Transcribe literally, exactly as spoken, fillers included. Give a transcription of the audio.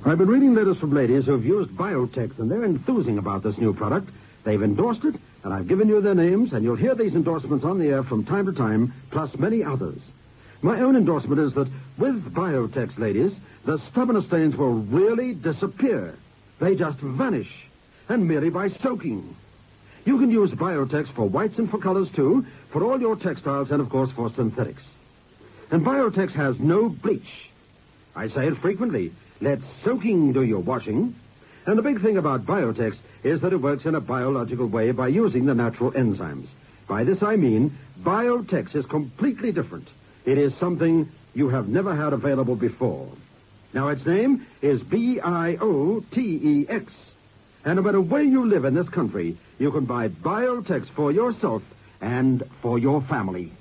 I've been reading letters from ladies who have used Biotex, and they're enthusing about this new product. They've endorsed it, and I've given you their names, and you'll hear these endorsements on the air from time to time, plus many others. My own endorsement is that with Biotex, ladies, the stubborn stains will really disappear. They just vanish, and merely by soaking. You can use Biotex for whites and for colors, too, for all your textiles and, of course, for synthetics. And Biotex has no bleach. I say it frequently. Let soaking do your washing. And the big thing about Biotex is that it works in a biological way by using the natural enzymes. By this I mean Biotex is completely different. It is something you have never had available before. Now, its name is B I O T E X. And no matter where you live in this country, you can buy Biotex for yourself and for your family.